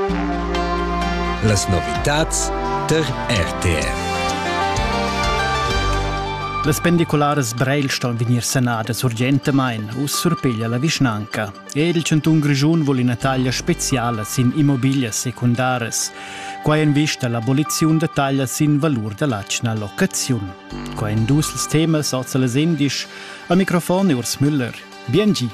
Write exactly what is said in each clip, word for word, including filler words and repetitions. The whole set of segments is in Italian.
Las novitats der R T R. Las pendicolaras Breil ston venir sanadas urgentemein us surpiglia la Vischnanca. E il Centun Grischun vuol in taglia speciale sin immobilias secundaras, qua in vista l'abolizione de taglia sin valur de lacna locaziun. Qua in dus els temas oza les indisch, al microfono Urs Müller. Biengi.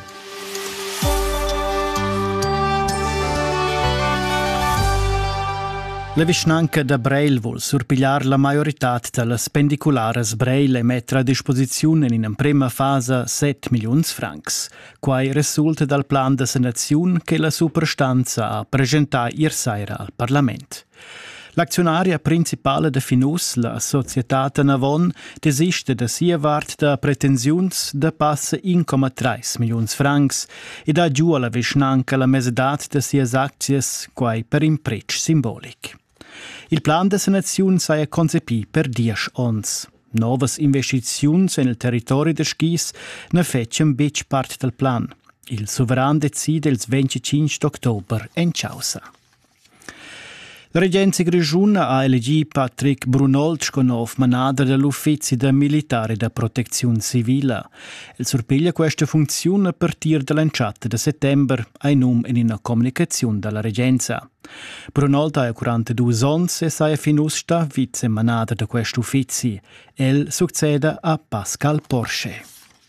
La Vischnanca da Breil vuol surpigliar la majoritat de las pendicularas Breil e mettere a disposizione in una prima fase sette milioni francs, quai risulta dal plan de sanazione che la superstanza ha presentato ieri sera al Parlament. L'azionaria principale de Finus, la Società Navon, desiste da sia vart da pretensiuns da passa uno virgola tre milioni francs e dà giù alla Vischnanca la mesedat de sias acties, quai per impreccio simbolic. Il plan de sanazione saia concepì per dieci ons. Novas investiziuns nel territorio de Schis ne fecem bec part del plan. Il soveran decide il venticinque ottobre en Ciausa. La Regenza Grischuna ha elegì Patrick Brunoltsch come manader dell'Ufficio de Militare da Protezione Civile. Il surpiglia questa funzione a partire dall'enciata di settembre, a nome in una comunicazione dalla Regenza. Brunold ha quarantadue anni e sei finusta vice manader da questo ufficio. El succede a Pascal Porsche.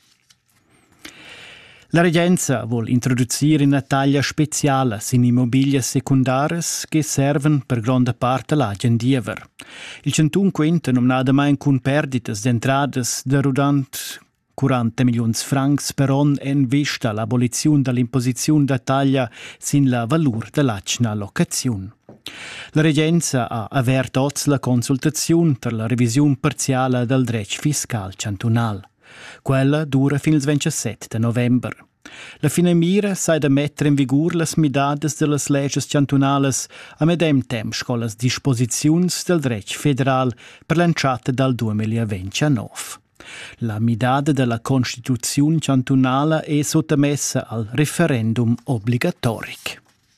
La Regenza vuol introdurre una taglia speciale in immobilie secondares che servono per grande parte l'agendiever. Il Centun quinta non ha mai con perdites d'entrate de rudant quaranta milioni francs per anno in vista l'abolizione dell'imposizione da taglia sin la valur dell'acna locazione. La Regenza ha aperto la consultazione per la revisione parziale del dretto fiscal cantonal. Quella dura fino al ventisette novembre. La finamira sai da mettere in vigor las midades de las leges cantonales a medem temps con las disposiziuns del dretto federal per l'entrata del duemilaventinove. La midade della Constituzione cantonale è sottomessa al referendum obbligatoric.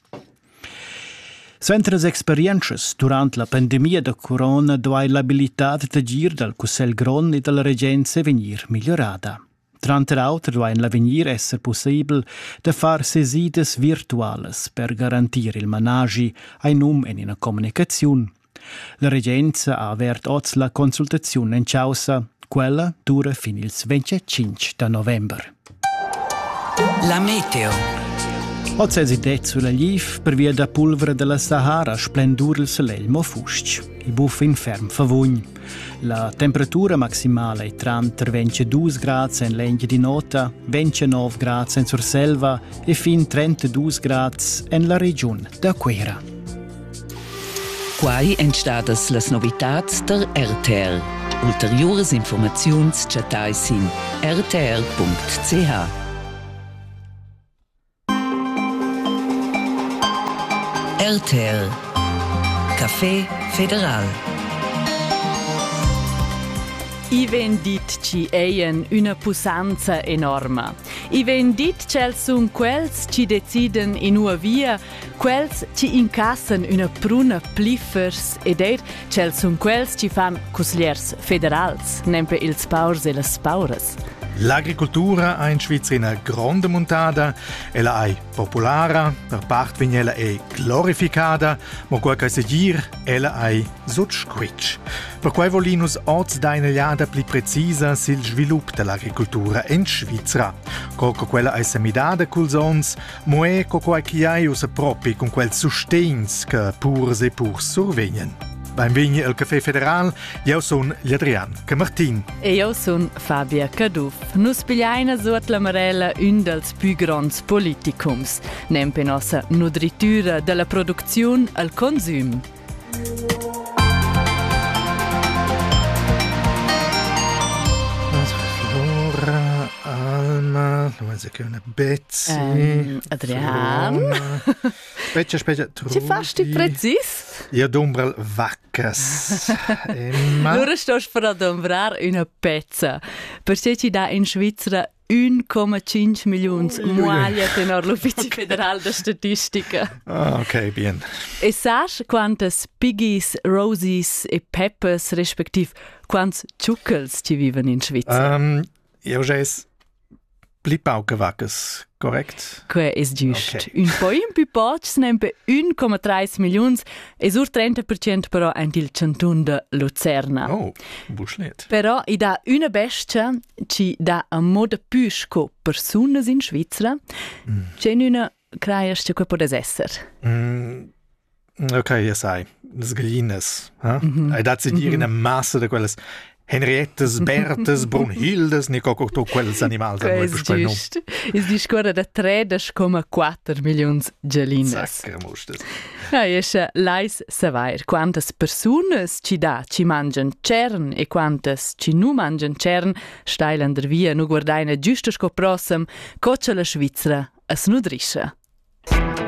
Sentre le esperienze durante la pandemia da corona dove l'abilità di agire del Cussel Gron e della Regenza venir migliorata. Tra l'altro dove l'avenir essere possibile di fare sesides virtuales per garantire il managi ai num in una comunicazione. La Regenza ha aperto la consultazione in Ciausa, quella dura fino al venticinque novembre. La meteo. Oggi è detto sulla Liv per via da polvere della Sahara splendur il soleil mo fusc. I buff inferm favugn. La temperatura maximale è tra ventidue gradi in legna di nota, ventinove gradi in Surselva e fin trentadue gradi in la regione da Quera. Quai entstadas las novitats der R T R. Ulteriores informaziuns chatais in r t r punct c h. R T R Café Federal. I ven dit ci eien una pusanza enorma. I ven dit cel sun quels ci deciden in una via, quels ci incassan una pruna pliffers ed er cel sun quels ci fan cusliers federals, nempe ils paurs e las pauras. L'agricoltura ha in Svizzera una grande montada, ella è popolare, per parte vignella è glorificata, ma quel che si dice, ella è sotsquitsch. Per cui vogliamo oggi dare un'idea più precisa sul sviluppo dell'agricoltura in Svizzera. Colco quella è semidata col sons, ma è quel che è usa proprio con quel sostegno che pur e pur survengono. Benveni al Café Federal, io sono Adrian Camartin. E io sono Fabia Caduff. Nus pigliaina suot la Marella un dels più grands politicums, nempe nossa nutritura della produzione al consum. Alma, non so che una Betsy. Um, Adrian. Specie, specie, Ci fasti precis? Io dombral vaccas. Allora sto per adombrar una pezza. Perché ci dà in Svizzera uno virgola cinque milions muaglia tenor l'Ufficio Federal de Statistica. Ah, ok, bien. E sash quantas piggies, rosies e peppers, respektiv quants tschukels ci viven in Svizra? Um, io ges blipaucavacas, correct? Que es giust. Okay. Un po' in più pocs, nempe uno virgola tre milions, e sur trenta per cento però anche il cantun de Luzerna. Oh, buschlet. Però i da una bestia ci da a moda püsco personas in Svizra, mm. c'è una craias che que podes esser. Mm, ok, ja sai, las gallinas. Huh? Mm-hmm. Hai dat si dir mm-hmm. una massa de quelles Henriettes, Bertes, Brunhildes, ne coco to quels animals. Que es giust. Es discorre da tre virgola quattro milions gellinas. Sacra mustes. Ja, esce lais savair quantas personas ci da ci mangian cern e quantas ci nu mangian cern stailan der via nu guardaina giusto sco prossem co la Svizra es nudrisce.